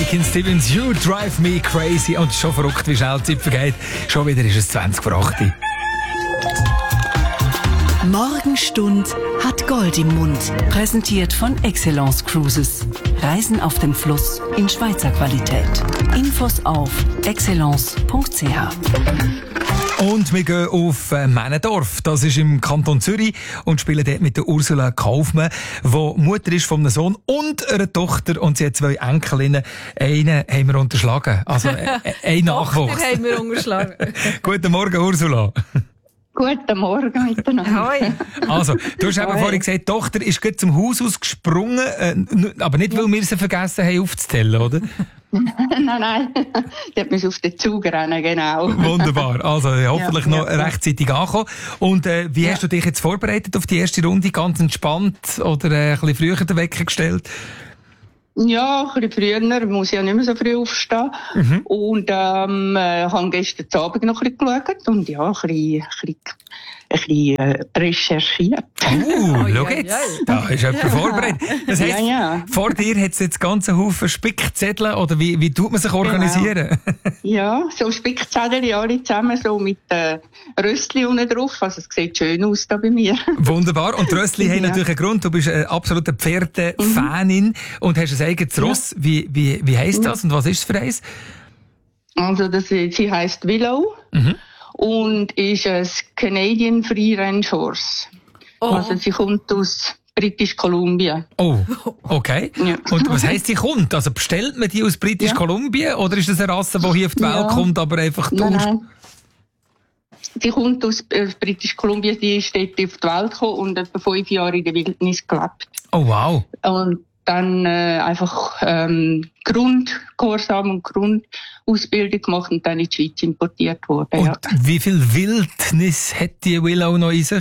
Wakin Stevens, You Drive Me Crazy. Und schon verrückt, wie schnell die Zeit vergeht. Schon wieder ist es 20 vor 8. Morgenstund hat Gold im Mund. Präsentiert von Excellence Cruises. Reisen auf dem Fluss in Schweizer Qualität. Infos auf excellence.ch. Und wir gehen auf Männendorf. Das ist im Kanton Zürich und spielen dort mit der Ursula Kaufmann, die Mutter ist von einem Sohn und einer Tochter. Und sie hat 2 Enkelinnen. Einen haben wir unterschlagen. Also ein Nachwuchs. haben wir unterschlagen. Guten Morgen, Ursula. Guten Morgen miteinander. Hoi. Also, du hast eben vorhin gesagt, die Tochter ist gerade zum Haus ausgesprungen, aber nicht, weil wir sie vergessen haben aufzuzählen, oder? Nein. Die hat mich auf den Zug rennen, genau. Wunderbar. Also, hoffentlich noch rechtzeitig ankommen. Und wie hast du dich jetzt vorbereitet auf die erste Runde? Ganz entspannt oder ein bisschen früher den Wecker gestellt? Ja, ein bisschen früher, muss ja nicht mehr so früh aufstehen. Und habe gestern Abend noch ein bisschen geschaut und ja, ein bisschen recherchiert. Schau jetzt, da ist jemand vorbereitet. Das heisst, vor dir hat es jetzt ganzen Haufen Spickzettel, oder wie tut man sich organisieren? Genau. Ja, so Spickzettel alle zusammen, so mit Röstli unten drauf, also es sieht schön aus da bei mir. Wunderbar, und die Röstli haben natürlich einen Grund, du bist eine absolute Pferdefanin und hast ein eigenes Ross. Wie heisst das und was ist es für eins? Also sie heisst Willow. Und ist ein Canadian Free Range Horse. Oh. Also sie kommt aus British Columbia. Oh, okay. Ja. Und was heisst, sie kommt? Also bestellt man die aus British Columbia oder ist das eine Rasse, die hier auf die Welt kommt, aber einfach Nein. Sie kommt aus British Columbia, die ist dort auf die Welt gekommen und etwa 5 Jahre in der Wildnis gelebt. Oh wow. Und dann einfach Grundgehorsam und Grundausbildung gemacht und dann in die Schweiz importiert worden. Und wie viel Wildnis hat die Willow noch in sich?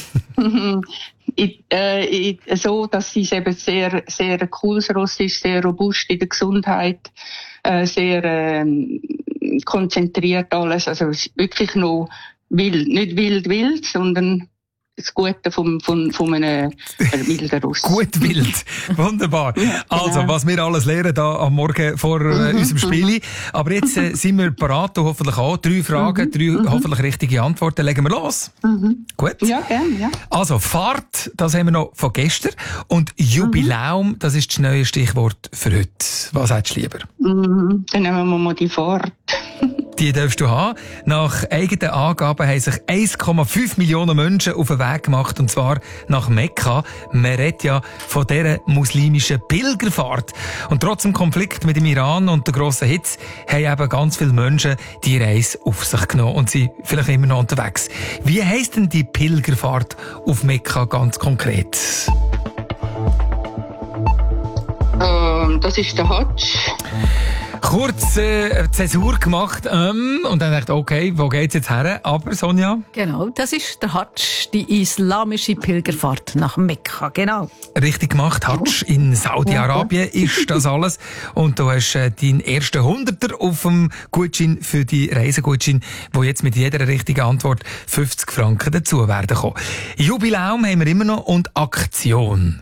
So, dass sie eben sehr, sehr ein cooles Ross ist, sehr robust in der Gesundheit, sehr konzentriert alles. Also wirklich noch wild, nicht wild, sondern das Gute von einem wilden Ross. Gut wild. Wunderbar. Ja, genau. Also, was wir alles lernen da am Morgen vor unserem Spiel. Aber jetzt sind wir parat, hoffentlich auch. 3 Fragen, 3 hoffentlich richtige Antworten. Legen wir los. Gut? Ja, gerne, ja. Also, Fahrt, das haben wir noch von gestern. Und Jubiläum, das ist das neue Stichwort für heute. Was hättest du lieber? Dann nehmen wir mal die Fahrt. Die darfst du haben. Nach eigenen Angaben haben sich 1,5 Millionen Menschen auf den Weg gemacht, und zwar nach Mekka. Man redet ja von dieser muslimischen Pilgerfahrt. Und trotz dem Konflikt mit dem Iran und der grossen Hitze haben eben ganz viele Menschen die Reise auf sich genommen und sind vielleicht immer noch unterwegs. Wie heisst denn die Pilgerfahrt auf Mekka ganz konkret? Das ist der Hadsch. Kurz Zäsur gemacht und dann dachte okay, wo geht's jetzt her? Aber Sonja? Genau, das ist der Hadsch, die islamische Pilgerfahrt nach Mekka, genau. Richtig gemacht, Hadsch in Saudi-Arabien ist das alles. Und du hast deinen ersten 100er auf dem Gutschein für die Reisegutschein, wo jetzt mit jeder richtigen Antwort 50 Franken dazu werden kommen. Jubiläum haben wir immer noch und Aktion.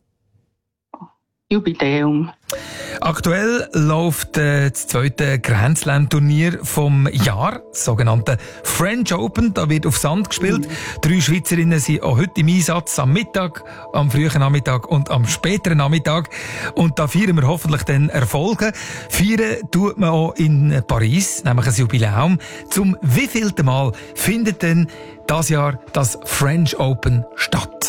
Jubiläum. Aktuell läuft das 2. Grand Slam Turnier vom Jahr, das sogenannte French Open. Da wird auf Sand gespielt. 3 Schweizerinnen sind auch heute im Einsatz, am Mittag, am frühen Nachmittag und am späteren Nachmittag. Und da feiern wir hoffentlich dann Erfolge. Feiern tut man auch in Paris, nämlich ein Jubiläum. Zum wievielten Mal findet denn das Jahr das French Open statt?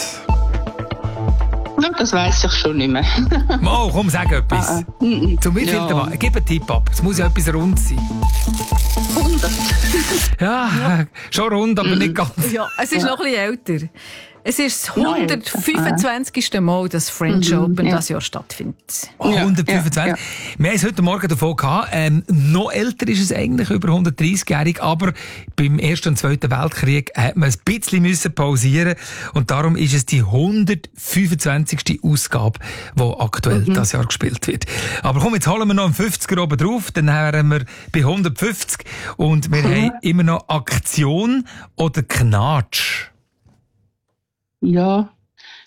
Das weiss ich schon nicht mehr. Mal, komm, sag etwas. Zum wievielten Mal? Gib einen Tipp ab. Es muss ja etwas rund sein. 100. Ja, schon rund, aber nicht ganz. Ja, es ist noch ein bisschen älter. Es ist das 125. Mal, dass French Open das Jahr stattfindet. 125. Ja. Wir haben es heute Morgen davon gehabt. Noch älter ist es eigentlich, über 130-jährig. Aber beim Ersten und Zweiten Weltkrieg hat man ein bisschen pausieren. Und darum ist es die 125. Ausgabe, die aktuell das Jahr gespielt wird. Aber komm, jetzt holen wir noch einen 50er oben drauf. Dann wären wir bei 150. Und wir haben immer noch Aktion oder Knatsch. Ja,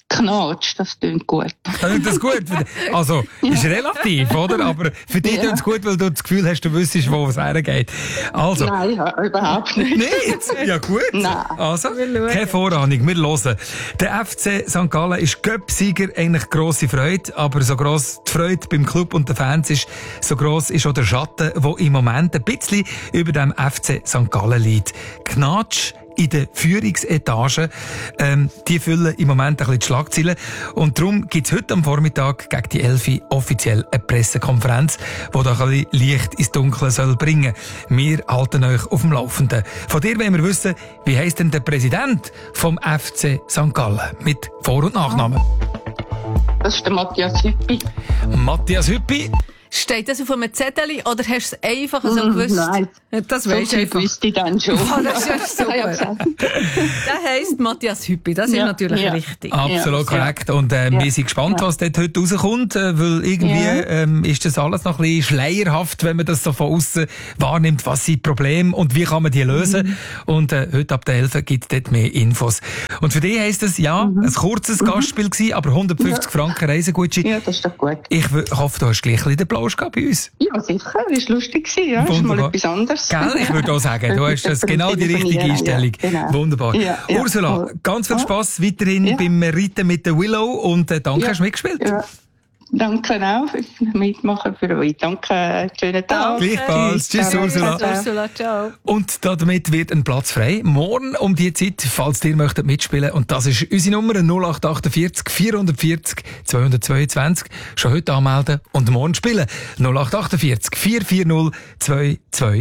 Knatsch, das klingt gut. Klingt das gut? Also, ist relativ, oder? Aber für dich klingt es gut, weil du das Gefühl hast, du wüsstest, wo es hergeht. Also. Nein, ja, überhaupt nicht. Nicht? Ja, gut. Nein. Also, keine Vorahnung, wir hören. Der FC St. Gallen ist Cup-Sieger, eigentlich grosse Freude, aber so gross die Freude beim Club und den Fans ist, so gross ist auch der Schatten, der im Moment ein bisschen über dem FC St. Gallen liegt. Knatsch in den Führungsetagen, die füllen im Moment ein bisschen die Schlagzeilen. Und darum gibt's heute am Vormittag gegen die 11 offiziell eine Pressekonferenz, die da ein bisschen Licht ins Dunkle soll bringen. Wir halten euch auf dem Laufenden. Von dir wollen wir wissen, wie heisst denn der Präsident vom FC St. Gallen? Mit Vor- und Nachnamen. Das ist der Matthias Hüppi. Matthias Hüppi. Steht das auf einem Zettel oder hast du es einfach so gewusst? Nein. Das So weisst du viel einfach. wüsste ich dann schon. Oh, das ist ja super. Ja, gesagt. Der heisst Matthias Hüppi, das ist Ja, natürlich ja. richtig. Absolut Ja, korrekt. Und wir sind gespannt, was dort heute rauskommt, weil irgendwie ist das alles noch ein bisschen schleierhaft, wenn man das so von außen wahrnimmt, was sind die Probleme und wie kann man die lösen. Und heute ab der 11 gibt es dort mehr Infos. Und für dich heisst es, ein kurzes Gastspiel gewesen, aber 150 Franken Reisegutschein. Ja, das ist doch gut. Ich hoffe, du hast gleich ein bisschen den Plausch gehabt bei uns. Ja, sicher. Das war lustig. Ja, das ist mal Wunderbar. etwas anderes. Gell? Ich würde auch sagen, du hast das genau die richtige Einstellung. Ja, genau. Wunderbar. Ja, Ursula, ganz viel Spass weiterhin beim Reiten mit der Willow und danke, hast du mitgespielt. Ja. Danke auch fürs Mitmachen für euch. Danke, schönen Tag. Gleichfalls. Tschüss, Ursula. Ursula, ciao. Und damit wird ein Platz frei. Morgen um die Zeit, falls ihr möchtet mitspielen. Und das ist unsere Nummer 0848 440 222. Schon heute anmelden und morgen spielen. 0848 440 222.